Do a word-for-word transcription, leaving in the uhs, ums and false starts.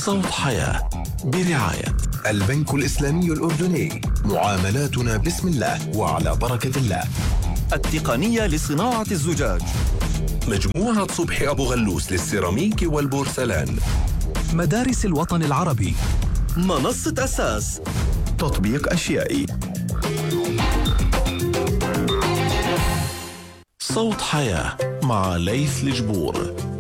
صوت حياة برعاية البنك الإسلامي الأردني، معاملاتنا بسم الله وعلى بركة الله. التقنية لصناعة الزجاج، مجموعة صبحي أبو غلوس للسيراميك والبورسلان، مدارس الوطن العربي، منصة أساس، تطبيق أشيائي. صوت حياة مع ليث الجبور.